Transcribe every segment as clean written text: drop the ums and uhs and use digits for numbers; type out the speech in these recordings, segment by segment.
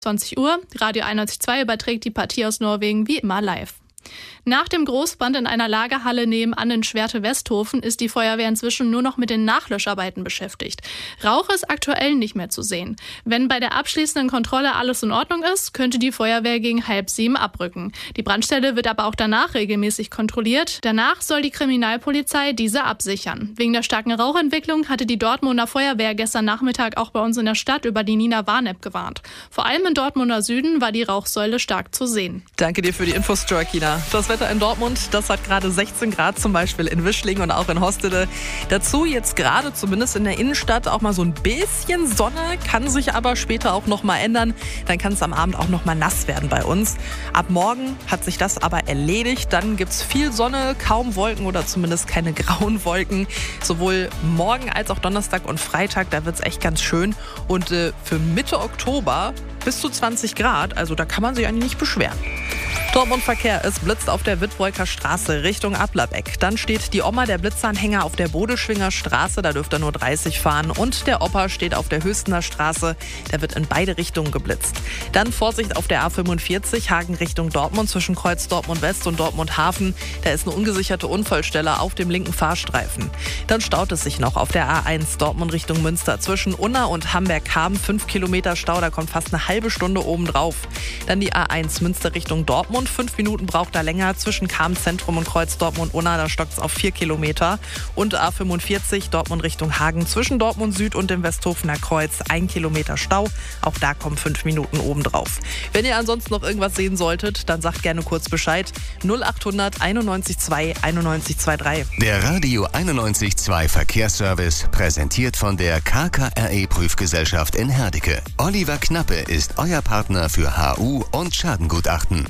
20 Uhr. Radio 91.2 überträgt die Partie aus Norwegen wie immer live. Nach dem Großbrand in einer Lagerhalle nebenan in Schwerte-Westhofen ist die Feuerwehr inzwischen nur noch mit den Nachlöscharbeiten beschäftigt. Rauch ist aktuell nicht mehr zu sehen. Wenn bei der abschließenden Kontrolle alles in Ordnung ist, könnte die Feuerwehr gegen 6:30 abrücken. Die Brandstelle wird aber auch danach regelmäßig kontrolliert. Danach soll die Kriminalpolizei diese absichern. Wegen der starken Rauchentwicklung hatte die Dortmunder Feuerwehr gestern Nachmittag auch bei uns in der Stadt über die Nina Warnep gewarnt. Vor allem im Dortmunder Süden war die Rauchsäule stark zu sehen. Danke dir für die Infos, Joaquina. Das Wetter in Dortmund, das hat gerade 16 Grad, zum Beispiel in Wischlingen und auch in Hostede. Dazu jetzt gerade zumindest in der Innenstadt auch mal so ein bisschen Sonne, kann sich aber später auch noch mal ändern. Dann kann es am Abend auch noch mal nass werden bei uns. Ab morgen hat sich das aber erledigt. Dann gibt es viel Sonne, kaum Wolken oder zumindest keine grauen Wolken. Sowohl morgen als auch Donnerstag und Freitag, da wird es echt ganz schön. Und für Mitte Oktober bis zu 20 Grad, also da kann man sich eigentlich nicht beschweren. Dortmund-Verkehr, es blitzt auf der Wittwolker Straße Richtung Ablabeck. Dann steht die Oma der Blitzanhänger auf der Bodeschwinger Straße, da dürft ihr nur 30 fahren. Und der Opa steht auf der Höchstener Straße, da wird in beide Richtungen geblitzt. Dann Vorsicht auf der A45, Hagen Richtung Dortmund, zwischen Kreuz Dortmund West und Dortmund Hafen. Da ist eine ungesicherte Unfallstelle auf dem linken Fahrstreifen. Dann staut es sich noch auf der A1 Dortmund Richtung Münster, zwischen Unna und Hamberg-Haben, 5 Kilometer Stau, da kommt fast eine halbe Stunde obendrauf. Dann die A1 Münster Richtung Dortmund, 5 Minuten braucht da länger, zwischen Cham-Zentrum und Kreuz Dortmund-Unna, da stockt es auf 4 Kilometer. Und A45 Dortmund Richtung Hagen, zwischen Dortmund Süd und dem Westhofener Kreuz, 1 Kilometer Stau, auch da kommen 5 Minuten obendrauf. Wenn ihr ansonsten noch irgendwas sehen solltet, dann sagt gerne kurz Bescheid, 0800 91 2 91 23. Der Radio 91.2 Verkehrsservice, präsentiert von der KKRE-Prüfgesellschaft in Herdecke. Oliver Knappe ist euer Partner für HU und Schadengutachten.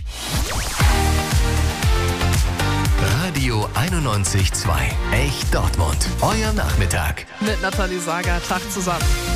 Radio 91.2 Echt Dortmund. Euer Nachmittag. Mit Nathalie Sager, Tag zusammen.